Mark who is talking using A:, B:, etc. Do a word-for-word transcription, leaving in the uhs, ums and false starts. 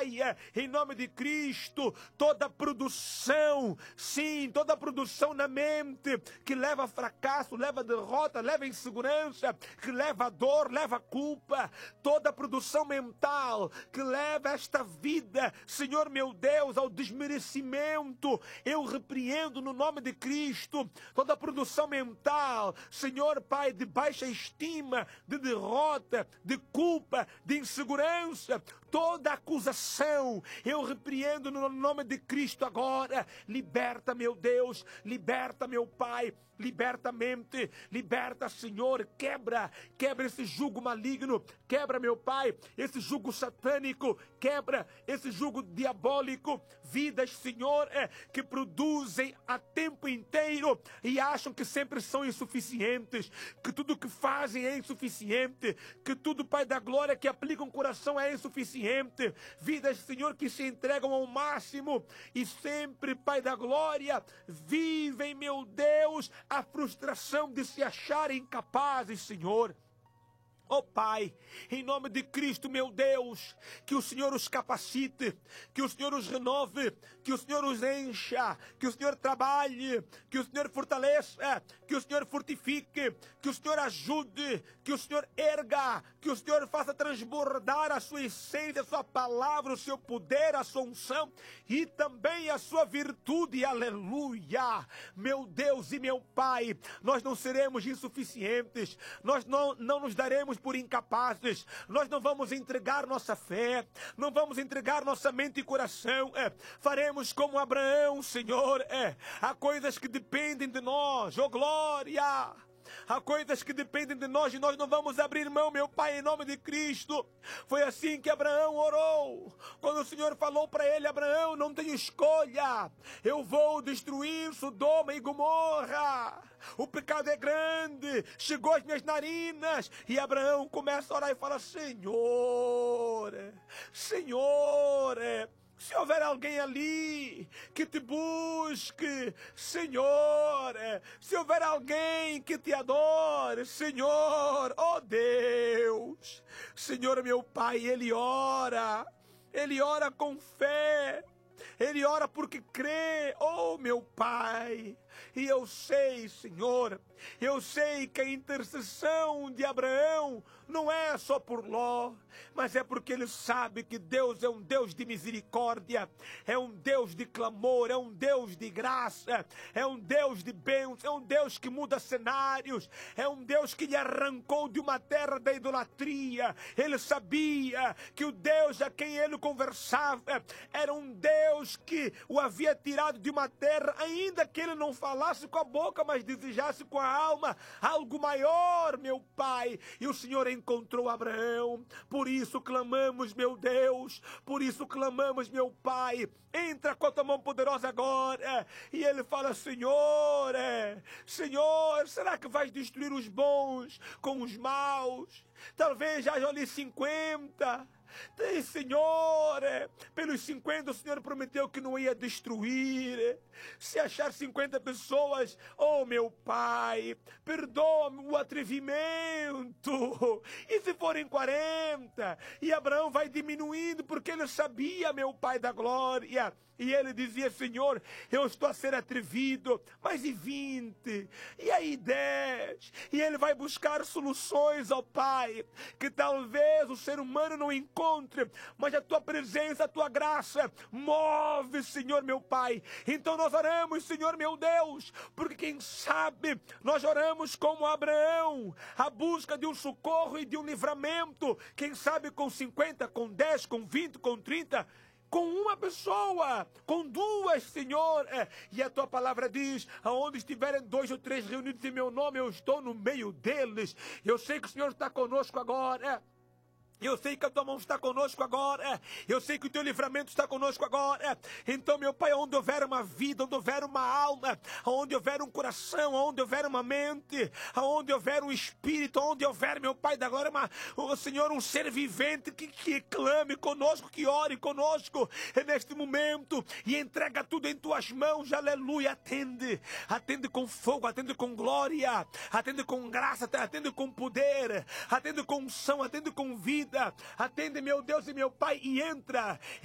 A: Pai, em nome de Cristo, toda produção, sim, toda produção na mente que leva a fracasso, leva a derrota, leva a insegurança, que leva a dor, leva a culpa, toda produção mental que leva esta vida, Senhor meu Deus, ao desmerecimento, eu repreendo no nome de Cristo, toda produção mental, Senhor Pai, de baixa estima, de derrota, de culpa, de insegurança, toda acusação, eu repreendo no nome de Cristo agora. Liberta, meu Deus, liberta, meu Pai, liberta a mente, liberta, Senhor, quebra, quebra esse jugo maligno, quebra, meu Pai, esse jugo satânico, quebra esse jugo diabólico, vidas, Senhor, é, que produzem a tempo inteiro e acham que sempre são insuficientes, que tudo que fazem é insuficiente, que tudo, Pai da glória, que aplicam o coração é insuficiente, vidas, Senhor, que se entregam ao máximo e sempre, Pai da glória, vivem, meu Deus, a frustração de se acharem incapazes, Senhor. Ó Pai, em nome de Cristo, meu Deus, que o Senhor os capacite, que o Senhor os renove, que o Senhor os encha, que o Senhor trabalhe, que o Senhor fortaleça, que o Senhor fortifique, que o Senhor ajude, que o Senhor erga, que o Senhor faça transbordar a sua essência, a sua palavra, o seu poder, a sua unção e também a sua virtude, aleluia. Meu Deus e meu Pai, nós não seremos insuficientes, nós não, não nos daremos por incapazes, nós não vamos entregar nossa fé, não vamos entregar nossa mente e coração, é, faremos como Abraão, Senhor, é, há coisas que dependem de nós, oh glória! Há coisas que dependem de nós e nós não vamos abrir mão, meu Pai, em nome de Cristo. Foi assim que Abraão orou. Quando o Senhor falou para ele, Abraão, não tenho escolha. Eu vou destruir Sodoma e Gomorra. O pecado é grande. Chegou às minhas narinas. E Abraão começa a orar e fala, Senhor, Senhor, se houver alguém ali que te busque, Senhor, se houver alguém que te adore, Senhor, ó Deus, Senhor meu Pai, ele ora, ele ora com fé, ele ora porque crê, oh meu Pai, e eu sei, Senhor, eu sei que a intercessão de Abraão não é só por Ló, mas é porque ele sabe que Deus é um Deus de misericórdia, é um Deus de clamor, é um Deus de graça, é um Deus de bênçãos, é um Deus que muda cenários, é um Deus que lhe arrancou de uma terra da idolatria. Ele sabia que o Deus a quem ele conversava era um Deus que o havia tirado de uma terra, ainda que ele não falasse com a boca, mas desejasse com a alma algo maior, meu Pai. E o Senhor encontrou Abraão. Por isso clamamos, meu Deus, por isso clamamos, meu Pai, entra com a tua mão poderosa agora. E ele fala, Senhor, é, Senhor, será que vais destruir os bons com os maus? Talvez haja ali cinquenta. Tem, Senhor, é, pelos cinquenta o Senhor prometeu que não ia destruir. Se achar cinquenta pessoas, oh meu Pai, perdoa-me o atrevimento. E se forem quarenta? E Abraão vai diminuindo porque ele sabia, meu Pai da glória. E ele dizia, Senhor, eu estou a ser atrevido, mas e vinte? E aí dez? E ele vai buscar soluções ao Pai, que talvez o ser humano não encontre, mas a tua presença, a tua graça move, Senhor meu Pai. Então nós oramos, Senhor meu Deus, porque quem sabe nós oramos como Abraão, a busca de um socorro e de um livramento, quem sabe com cinquenta, com dez, com vinte, com trinta, com uma pessoa, com duas, Senhor, é, e a tua palavra diz, aonde estiverem dois ou três reunidos em meu nome, eu estou no meio deles. Eu sei que o Senhor está conosco agora, é. Eu sei que a tua mão está conosco agora. Eu sei que o teu livramento está conosco agora. Então, meu Pai, onde houver uma vida, onde houver uma alma, onde houver um coração, onde houver uma mente, onde houver um espírito, onde houver, meu Pai da glória, uma, oh, Senhor, um ser vivente que, que clame conosco, que ore conosco neste momento e entrega tudo em tuas mãos, aleluia. Atende, atende com fogo, atende com glória, atende com graça, atende com poder, atende com unção, atende com vida. Atende, meu Deus e meu Pai, e entra